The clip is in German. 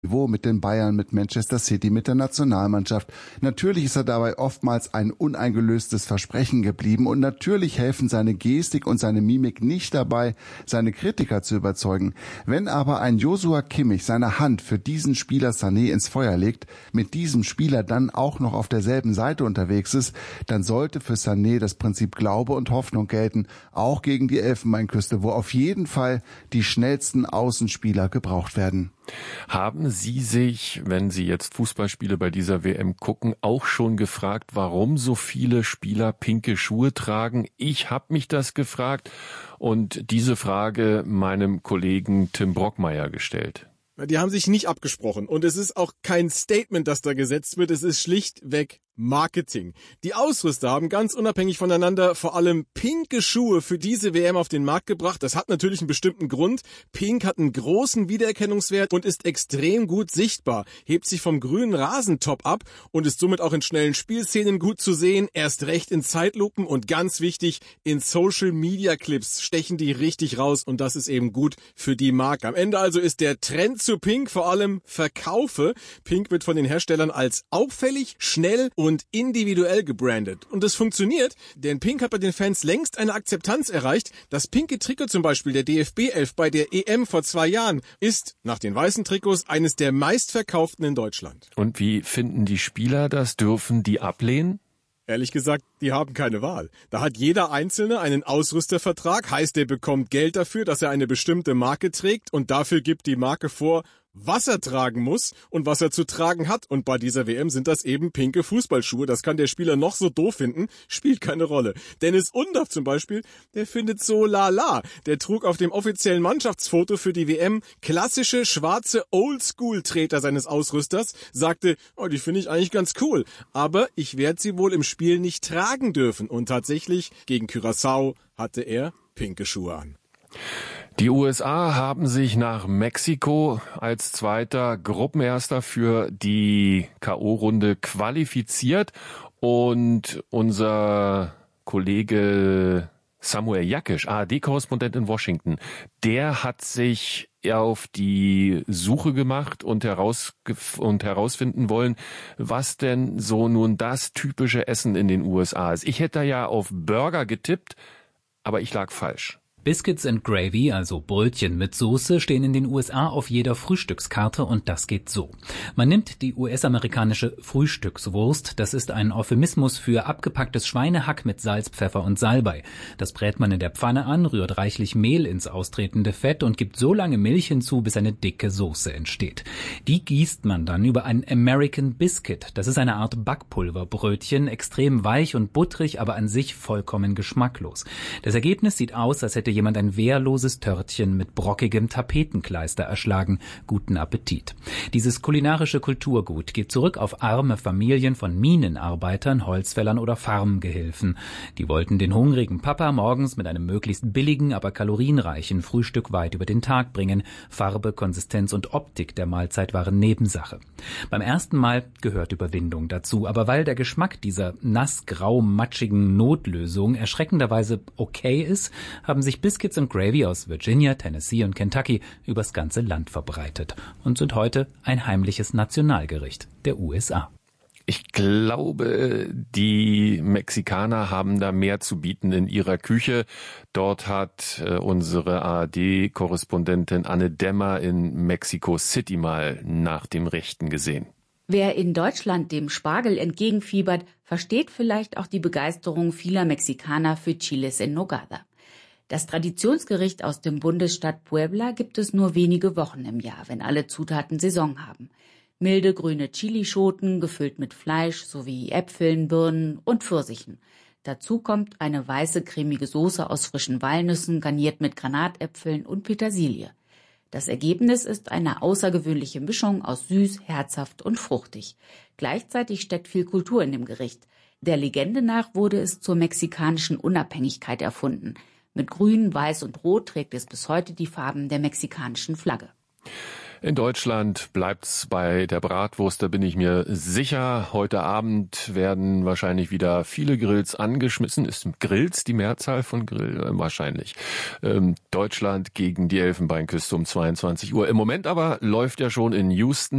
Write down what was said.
Niveau mit den Bayern, mit Manchester City, mit der Nationalmannschaft. Natürlich ist er dabei oftmals ein uneingelöstes Versprechen geblieben und natürlich helfen seine Gestik und seine Mimik nicht dabei, seine Kritiker zu überzeugen. Wenn aber ein Joshua Kimmich seine Hand für diesen Spieler Sané ins Feuer legt, mit diesem Spieler dann auch noch auf derselben Seite unterwegs ist, dann sollte für Sané das Prinzip Glaube und Hoffnung gelten, auch gegen die Elfenbeinküste, wo auf jeden Fall die schnellsten Außenspieler gebraucht werden. Haben Sie sich, wenn Sie jetzt Fußballspiele bei dieser WM gucken, auch schon gefragt, warum so viele Spieler pinke Schuhe tragen? Ich habe mich das gefragt und diese Frage meinem Kollegen Tim Brockmeier gestellt. Die haben sich nicht abgesprochen und es ist auch kein Statement, das da gesetzt wird, es ist schlichtweg Marketing. Die Ausrüster haben ganz unabhängig voneinander vor allem pinke Schuhe für diese WM auf den Markt gebracht. Das hat natürlich einen bestimmten Grund. Pink hat einen großen Wiedererkennungswert und ist extrem gut sichtbar, hebt sich vom grünen Rasentop ab und ist somit auch in schnellen Spielszenen gut zu sehen, erst recht in Zeitlupen und ganz wichtig, in Social-Media-Clips stechen die richtig raus und das ist eben gut für die Marke. Am Ende also ist der Trend zu Pink vor allem Verkaufe. Pink wird von den Herstellern als auffällig, schnell und individuell gebrandet. Und das funktioniert, denn Pink hat bei den Fans längst eine Akzeptanz erreicht. Das pinke Trikot zum Beispiel der DFB 11 bei der EM vor 2 Jahren ist nach den weißen Trikots eines der meistverkauften in Deutschland. Und wie finden die Spieler das? Dürfen die ablehnen? Ehrlich gesagt, die haben keine Wahl. Da hat jeder Einzelne einen Ausrüstervertrag, heißt, er bekommt Geld dafür, dass er eine bestimmte Marke trägt und dafür gibt die Marke vor, was er tragen muss und was er zu tragen hat. Und bei dieser WM sind das eben pinke Fußballschuhe. Das kann der Spieler noch so doof finden, spielt keine Rolle. Dennis Undaff zum Beispiel, der findet so lala. Der trug auf dem offiziellen Mannschaftsfoto für die WM klassische schwarze Oldschool-Treter seines Ausrüsters, sagte, oh, die finde ich eigentlich ganz cool, aber ich werde sie wohl im Spiel nicht tragen dürfen. Und tatsächlich, gegen Curaçao hatte er pinke Schuhe an. Die USA haben sich nach Mexiko als zweiter Gruppenerster für die K.O.-Runde qualifiziert und unser Kollege Samuel Jakisch, ARD-Korrespondent in Washington, der hat sich auf die Suche gemacht und herausfinden wollen, was denn so nun das typische Essen in den USA ist. Ich hätte ja auf Burger getippt, aber ich lag falsch. Biscuits and Gravy, also Brötchen mit Soße, stehen in den USA auf jeder Frühstückskarte und das geht so. Man nimmt die US-amerikanische Frühstückswurst, das ist ein Euphemismus für abgepacktes Schweinehack mit Salz, Pfeffer und Salbei. Das brät man in der Pfanne an, rührt reichlich Mehl ins austretende Fett und gibt so lange Milch hinzu, bis eine dicke Soße entsteht. Die gießt man dann über ein American Biscuit, das ist eine Art Backpulverbrötchen, extrem weich und butterig, aber an sich vollkommen geschmacklos. Das Ergebnis sieht aus, als hätte jemand ein wehrloses Törtchen mit brockigem Tapetenkleister erschlagen. Guten Appetit. Dieses kulinarische Kulturgut geht zurück auf arme Familien von Minenarbeitern, Holzfällern oder Farmgehilfen. Die wollten den hungrigen Papa morgens mit einem möglichst billigen, aber kalorienreichen Frühstück weit über den Tag bringen. Farbe, Konsistenz und Optik der Mahlzeit waren Nebensache. Beim ersten Mal gehört Überwindung dazu, aber weil der Geschmack dieser nassgrau-matschigen Notlösung erschreckenderweise okay ist, haben sich Biscuits and Gravy aus Virginia, Tennessee und Kentucky übers ganze Land verbreitet und sind heute ein heimliches Nationalgericht der USA. Ich glaube, die Mexikaner haben da mehr zu bieten in ihrer Küche. Dort hat unsere ARD-Korrespondentin Anne Dämmer in Mexico City mal nach dem Rechten gesehen. Wer in Deutschland dem Spargel entgegenfiebert, versteht vielleicht auch die Begeisterung vieler Mexikaner für Chiles en Nogada. Das Traditionsgericht aus dem Bundesstaat Puebla gibt es nur wenige Wochen im Jahr, wenn alle Zutaten Saison haben. Milde grüne Chilischoten, gefüllt mit Fleisch sowie Äpfeln, Birnen und Pfirsichen. Dazu kommt eine weiße cremige Soße aus frischen Walnüssen, garniert mit Granatäpfeln und Petersilie. Das Ergebnis ist eine außergewöhnliche Mischung aus süß, herzhaft und fruchtig. Gleichzeitig steckt viel Kultur in dem Gericht. Der Legende nach wurde es zur mexikanischen Unabhängigkeit erfunden. Mit Grün, Weiß und Rot trägt es bis heute die Farben der mexikanischen Flagge. In Deutschland bleibt's bei der Bratwurst, da bin ich mir sicher. Heute Abend werden wahrscheinlich wieder viele Grills angeschmissen. Ist Grills die Mehrzahl von Grill? Wahrscheinlich. Deutschland gegen die Elfenbeinküste um 22 Uhr. Im Moment aber läuft ja schon in Houston